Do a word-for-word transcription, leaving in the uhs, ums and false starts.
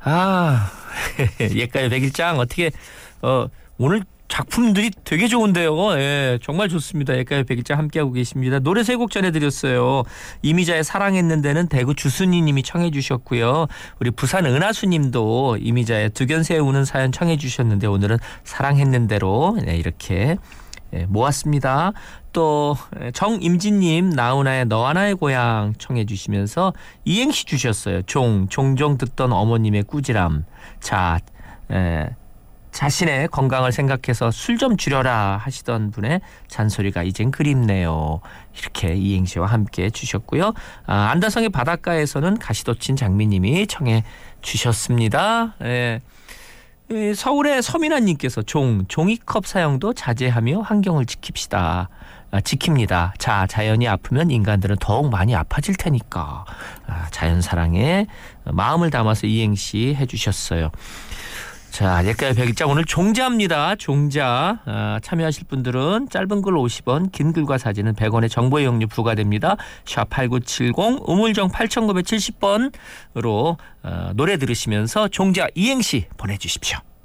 아, 옛가요 백일장 어떻게 어, 오늘 작품들이 되게 좋은데요. 예, 정말 좋습니다. 옛가요 백일장 함께하고 계십니다. 노래 세 곡 전해드렸어요. 이미자의 사랑했는데는 대구 주순이 님이 청해 주셨고요. 우리 부산 은하수 님도 이미자의 두견새에 우는 사연 청해 주셨는데 오늘은 사랑했는대로 네, 이렇게 예, 모았습니다. 또 정임진님 나훈아의 너 하나의 고향 청해 주시면서 이행시 주셨어요. 종, 종종 듣던 어머님의 꾸지람. 자, 에, 자신의 건강을 생각해서 술 좀 줄여라 하시던 분의 잔소리가 이젠 그립네요. 이렇게 이행시와 함께 주셨고요. 아, 안다성의 바닷가에서는 가시돋친 장미님이 청해 주셨습니다. 예. 서울의 서민아님께서 종, 종이컵 사용도 자제하며 환경을 지킵시다. 아, 지킵니다. 자, 자연이 아프면 인간들은 더욱 많이 아파질 테니까. 아, 자연 사랑에 마음을 담아서 이행시 해주셨어요. 자, 옛가요 백일장 오늘 종자입니다. 종자. 아, 참여하실 분들은 짧은 글 오십 원, 긴 글과 사진은 백 원의 정보 이용료 부과됩니다. 샵 팔구칠공 우물정 팔구칠공 번으로 어, 노래 들으시면서 종자 이행시 보내주십시오.